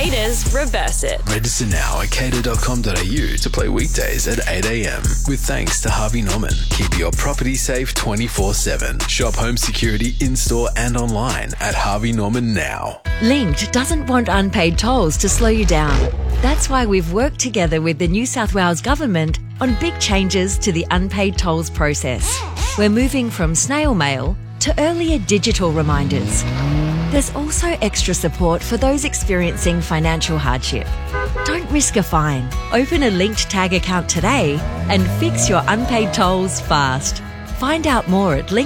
Cater's Reverse It. Register now at cater.com.au to play weekdays at 8 a.m. With thanks to Harvey Norman. Keep your property safe 24/7. Shop home security in-store and online at Harvey Norman now. Linked doesn't want unpaid tolls to slow you down. That's why we've worked together with the New South Wales Government on big changes to the unpaid tolls process. We're moving from snail mail to earlier digital reminders. There's also extra support for those experiencing financial hardship. Don't risk a fine. Open a Linked Tag account today and fix your unpaid tolls fast. Find out more at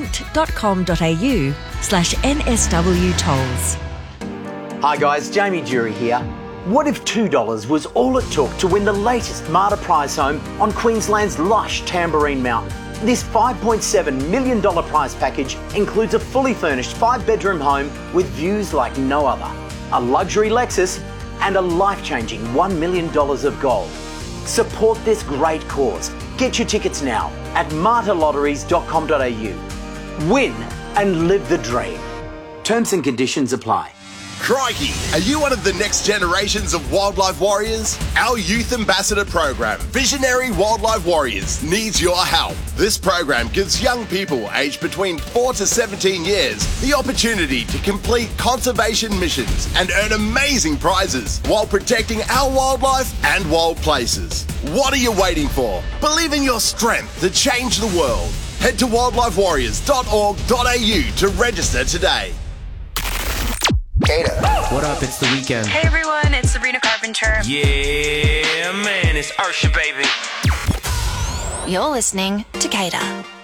linked.com.au/NSW tolls. Hi guys, Jamie Jury here. What if $2 was all it took to win the latest Marta prize home on Queensland's lush Tamborine Mountain? This $5.7 million prize package includes a fully furnished 5-bedroom home with views like no other, a luxury Lexus and a life-changing $1 million of gold. Support this great cause. Get your tickets now at martalotteries.com.au. Win and live the dream. Terms and conditions apply. Crikey, are you one of the next generations of wildlife warriors? Our Youth Ambassador program, Visionary Wildlife Warriors, needs your help. This program gives young people aged between 4 to 17 years the opportunity to complete conservation missions and earn amazing prizes while protecting our wildlife and wild places. What are you waiting for? Believe in your strength to change the world. Head to wildlifewarriors.org.au to register today. What up? It's the weekend. Hey everyone, it's Sabrina Carpenter. Yeah, man, it's Ursha, baby. You're listening to Cater.